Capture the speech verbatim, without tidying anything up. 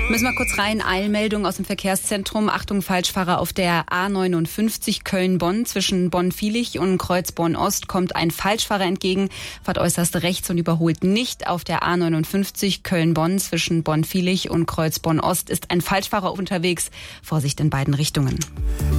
Müssen wir kurz rein. Eilmeldung aus dem Verkehrszentrum. Achtung, Falschfahrer auf der A neunundfünfzig Köln-Bonn. Zwischen Bonn-Vilich und Kreuzborn-Ost kommt ein Falschfahrer entgegen, fährt äußerst rechts und überholt nicht. Auf der A neunundfünfzig Köln-Bonn zwischen Bonn-Vilich und Kreuzborn-Ost ist ein Falschfahrer unterwegs. Vorsicht in beiden Richtungen.